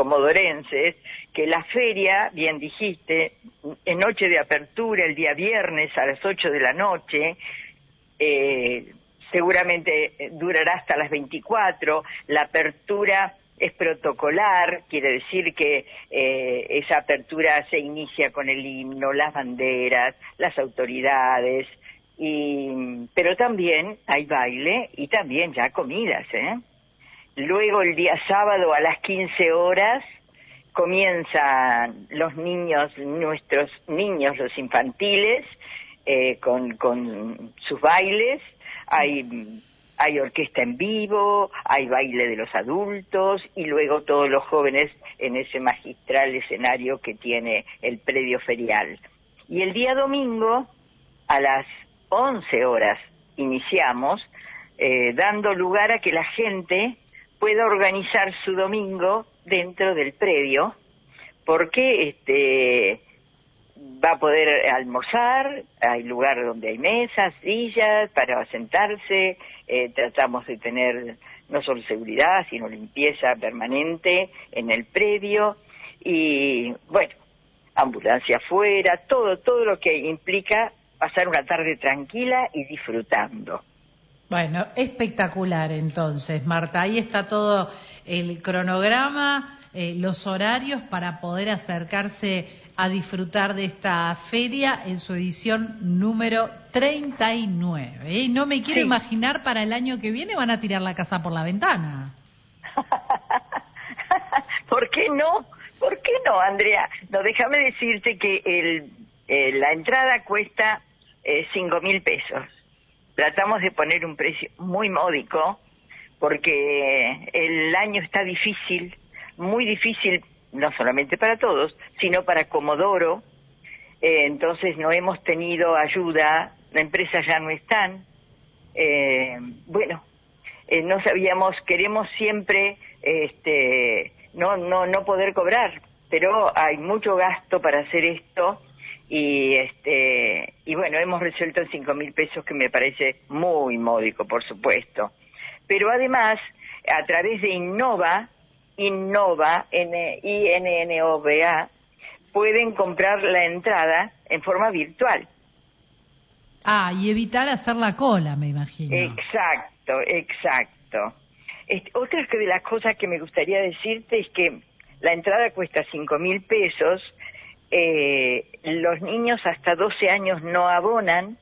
comodorenses, que la feria, bien dijiste, en noche de apertura, el día viernes a las 8 de la noche, seguramente durará hasta las 24, la apertura es protocolar, quiere decir que esa apertura se inicia con el himno, las banderas, las autoridades, pero también hay baile y también ya comidas, Luego el día sábado a las 15 horas comienzan los niños, nuestros niños, los infantiles, con sus bailes. Hay orquesta en vivo, hay baile de los adultos y luego todos los jóvenes en ese magistral escenario que tiene el predio ferial. Y el día domingo a las 11 horas iniciamos, dando lugar a que la gente pueda organizar su domingo dentro del predio, porque va a poder almorzar, hay lugar donde hay mesas, sillas para sentarse, tratamos de tener no solo seguridad, sino limpieza permanente en el predio, y bueno, ambulancia afuera, todo lo que implica pasar una tarde tranquila y disfrutando. Bueno, espectacular entonces, Marta. Ahí está todo el cronograma, los horarios para poder acercarse a disfrutar de esta feria en su edición número 39. Y no me quiero imaginar para el año que viene van a tirar la casa por la ventana. ¿Por qué no? ¿Por qué no, Andrea? No, déjame decirte que la entrada cuesta 5.000 pesos. Tratamos de poner un precio muy módico porque el año está difícil, muy difícil, no solamente para todos, sino para Comodoro. Entonces no hemos tenido ayuda, las empresas ya no están. No sabíamos, queremos siempre no poder cobrar, pero hay mucho gasto para hacer esto. Y bueno, hemos resuelto en 5.000 pesos, que me parece muy módico, por supuesto. Pero además, a través de Innova, INNOVA, pueden comprar la entrada en forma virtual. Ah, y evitar hacer la cola, me imagino. Exacto. Otra de las cosas que me gustaría decirte es que la entrada cuesta 5.000 pesos. Los niños hasta 12 años no abonan,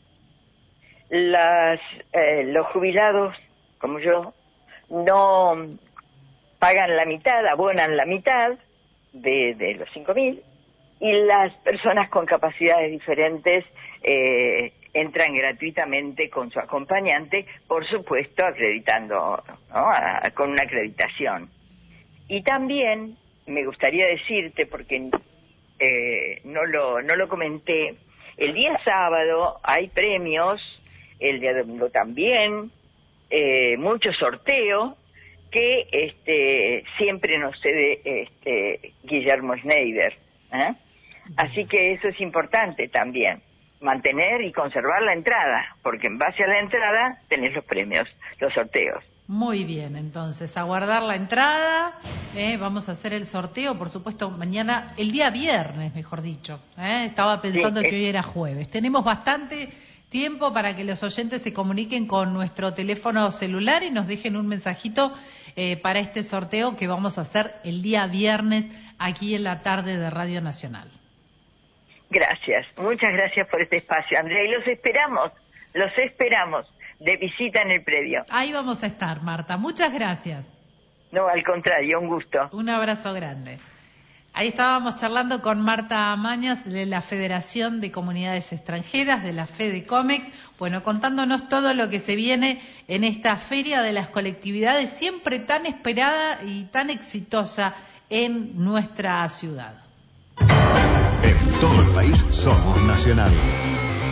los jubilados, como yo, no pagan la mitad, abonan la mitad de los 5.000, y las personas con capacidades diferentes entran gratuitamente con su acompañante, por supuesto acreditando, ¿no? Con una acreditación. Y también me gustaría decirte, porque no lo comenté, el día sábado hay premios, el día domingo también, mucho sorteo que siempre nos cede Guillermo Schneider, Así que eso es importante también, mantener y conservar la entrada, porque en base a la entrada tenés los premios, los sorteos. Muy bien, entonces, a guardar la entrada, vamos a hacer el sorteo, por supuesto, mañana, el día viernes, mejor dicho, estaba pensando que hoy era jueves. Tenemos bastante tiempo para que los oyentes se comuniquen con nuestro teléfono celular y nos dejen un mensajito para este sorteo que vamos a hacer el día viernes aquí en la tarde de Radio Nacional. Gracias, muchas gracias por este espacio, Andrea, y los esperamos de visita en el predio. Ahí vamos a estar, Marta. Muchas gracias. No, al contrario, un gusto. Un abrazo grande. Ahí estábamos charlando con Marta Amañas de la Federación de Comunidades Extranjeras, de la FEDECOMEX, bueno, contándonos todo lo que se viene en esta feria de las colectividades, siempre tan esperada y tan exitosa en nuestra ciudad. En todo el país somos Nacional.